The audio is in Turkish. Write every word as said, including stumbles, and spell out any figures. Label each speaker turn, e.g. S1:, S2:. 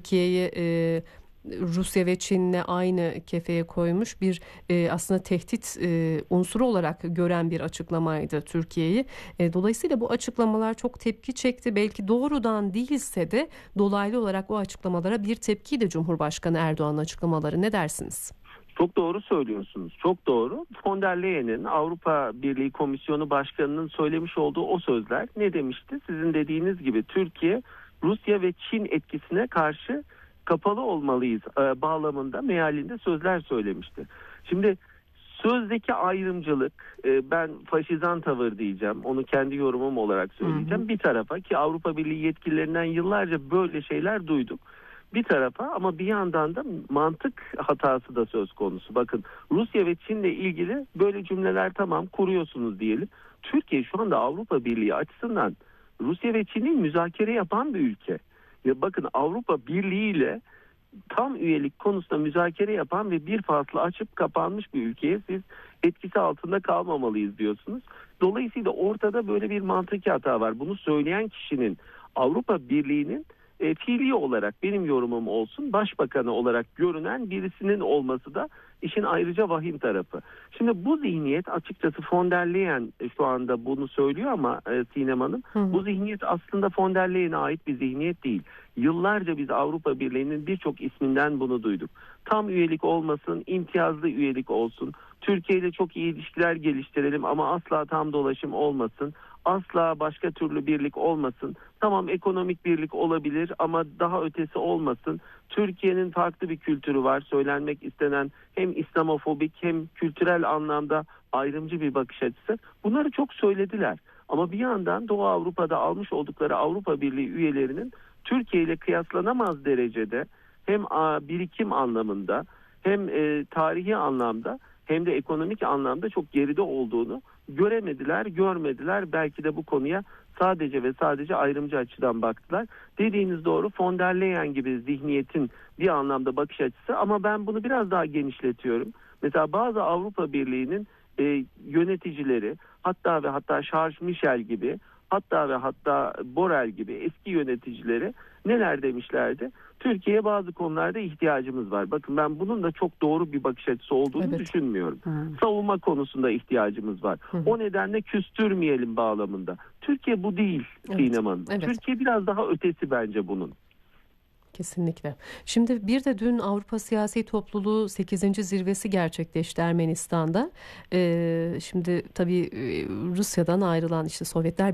S1: Türkiye'yi e, Rusya ve Çin'le aynı kefeye koymuş bir e, aslında tehdit e, unsuru olarak gören bir açıklamaydı Türkiye'yi. E, dolayısıyla bu açıklamalar çok tepki çekti. Belki doğrudan değilse de dolaylı olarak o açıklamalara bir tepkiydi Cumhurbaşkanı Erdoğan'ın açıklamaları. Ne dersiniz?
S2: Çok doğru söylüyorsunuz. Çok doğru. Von der Leyen'in, Avrupa Birliği Komisyonu Başkanı'nın söylemiş olduğu o sözler ne demişti? Sizin dediğiniz gibi Türkiye, Rusya ve Çin etkisine karşı kapalı olmalıyız e, bağlamında, mealinde sözler söylemişti. Şimdi sözdeki ayrımcılık, e, ben faşizan tavır diyeceğim, onu kendi yorumum olarak söyleyeceğim. Hı hı. Bir tarafa, ki Avrupa Birliği yetkililerinden yıllarca böyle şeyler duyduk. Bir tarafa, ama bir yandan da mantık hatası da söz konusu. Bakın, Rusya ve Çin'le ilgili böyle cümleler tamam kuruyorsunuz diyelim. Türkiye şu anda Avrupa Birliği açısından Rusya ve Çin'i müzakere yapan bir ülke. Ya bakın, Avrupa Birliği ile tam üyelik konusunda müzakere yapan ve bir faslı açıp kapanmış bir ülkeye siz etkisi altında kalmamalıyız diyorsunuz. Dolayısıyla ortada böyle bir mantıki hata var. Bunu söyleyen kişinin Avrupa Birliği'nin E, fiili olarak, benim yorumum olsun, başbakanı olarak görünen birisinin olması da işin ayrıca vahim tarafı. Şimdi bu zihniyet, açıkçası von der Leyen şu anda bunu söylüyor ama e, Sinem Hanım, hı hı. bu zihniyet aslında von der Leyen'e ait bir zihniyet değil. Yıllarca biz Avrupa Birliği'nin birçok isminden bunu duyduk. Tam üyelik olmasın, imtiyazlı üyelik olsun, Türkiye ile çok iyi ilişkiler geliştirelim ama asla tam dolaşım olmasın, asla başka türlü birlik olmasın. Tamam, ekonomik birlik olabilir ama daha ötesi olmasın. Türkiye'nin farklı bir kültürü var. Söylenmek istenen hem İslamofobik hem kültürel anlamda ayrımcı bir bakış açısı. Bunları çok söylediler. Ama bir yandan Doğu Avrupa'da almış oldukları Avrupa Birliği üyelerinin Türkiye ile kıyaslanamaz derecede hem birikim anlamında hem e, tarihi anlamda hem de ekonomik anlamda çok geride olduğunu göremediler, görmediler. Belki de bu konuya sadece ve sadece ayrımcı açıdan baktılar. Dediğiniz doğru, von der Leyen gibi zihniyetin bir anlamda bakış açısı, ama ben bunu biraz daha genişletiyorum. Mesela bazı Avrupa Birliği'nin e, yöneticileri, hatta ve hatta Charles Michel gibi, hatta ve hatta Borrell gibi eski yöneticileri neler demişlerdi? Türkiye'ye bazı konularda ihtiyacımız var. Bakın, ben bunun da çok doğru bir bakış açısı olduğunu evet. düşünmüyorum. Hı. Savunma konusunda ihtiyacımız var. Hı. O nedenle küstürmeyelim bağlamında. Türkiye bu değil evet. Sinem Hanım. Evet. Türkiye biraz daha ötesi bence bunun.
S1: Kesinlikle. Şimdi bir de dün Avrupa Siyasi Topluluğu sekizinci zirvesi gerçekleşti Ermenistan'da. Ee, şimdi tabii Rusya'dan ayrılan, işte Sovyetler